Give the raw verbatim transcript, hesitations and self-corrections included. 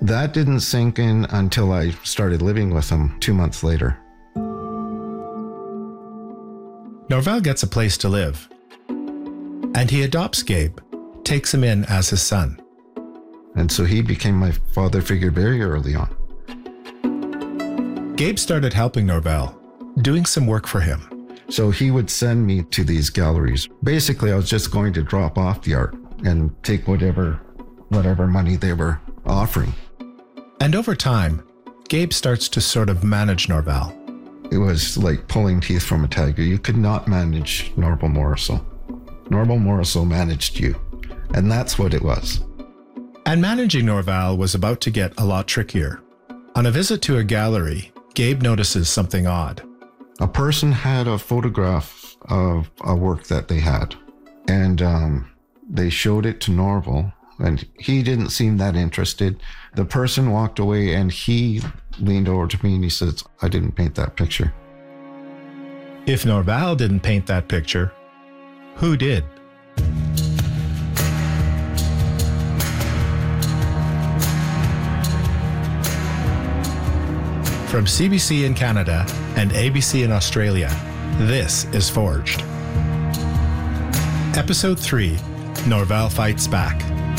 That didn't sink in until I started living with him two months later. Norval gets a place to live, and he adopts Gabe, takes him in as his son. And so he became my father figure very early on. Gabe started helping Norval, doing some work for him. So he would send me to these galleries. Basically, I was just going to drop off the art and take whatever, whatever money they were offering. And over time, Gabe starts to sort of manage Norval. It was like pulling teeth from a tiger. You could not manage Norval Morrisseau. Norval Morrisseau managed you. And that's what it was. And managing Norval was about to get a lot trickier. On a visit to a gallery, Gabe notices something odd. A person had a photograph of a work that they had. And um, they showed it to Norval. And he didn't seem that interested. The person walked away and he leaned over to me and he says, I didn't paint that picture. If Norval didn't paint that picture, who did? From C B C in Canada and A B C in Australia, this is Forged. Episode three, Norval Fights Back.